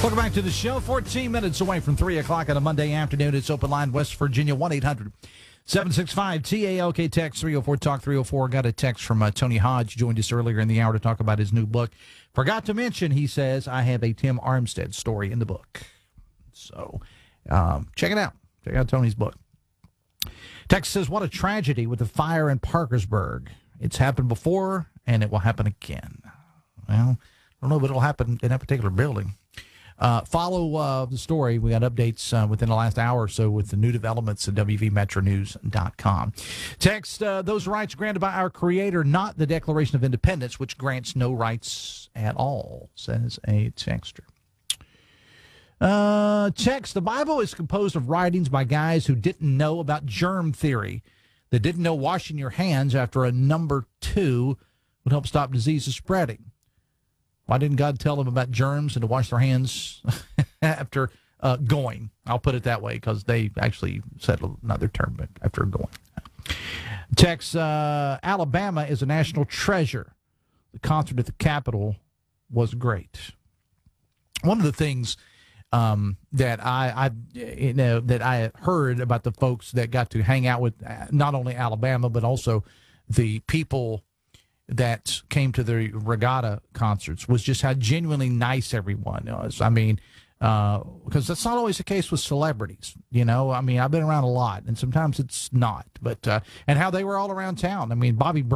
Welcome back to the show. 14 minutes away from 3 o'clock on a Monday afternoon. It's Open Line, West Virginia, 1-800-765-TALK. Text 304-TALK 304. Got a text from Tony Hodge. Joined us earlier in the hour to talk about his new book. Forgot to mention, he says, I have a Tim Armstead story in the book. So check it out. Check out Tony's book. Text says, what a tragedy with the fire in Parkersburg. It's happened before, and it will happen again. Well, I don't know if it'll happen in that particular building. Follow the story. We got updates within the last hour or so with the new developments at WVMetroNews.com. Text, those rights granted by our Creator, not the Declaration of Independence, which grants no rights at all, says a texter. Text, the Bible is composed of writings by guys who didn't know about germ theory, that didn't know washing your hands after a number 2 would help stop diseases spreading. Why didn't God tell them about germs and to wash their hands after going? I'll put it that way because they actually said another term, but after going. Text, Alabama is a national treasure. The concert at the Capitol was great. One of the things that I heard about the folks that got to hang out with not only Alabama but also the people that came to the Regatta concerts was just how genuinely nice everyone was. I mean, because that's not always the case with celebrities, you know. I mean, I've been around a lot, and sometimes it's not. But and how they were all around town. I mean, Bobby